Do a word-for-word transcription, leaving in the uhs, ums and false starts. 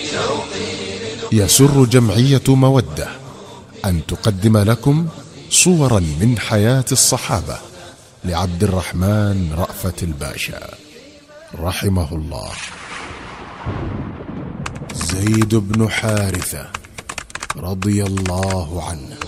يسر جمعية مودة أن تقدم لكم صورا من حياة الصحابة لعبد الرحمن رأفت الباشا رحمه الله. زيد بن حارثة رضي الله عنه.